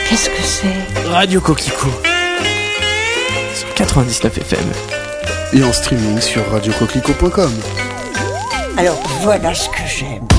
Qu'est-ce que c'est ? Radio Coquelicot sur 99 FM. Et en streaming sur radiocoquelicot.com. Alors voilà ce que j'aime.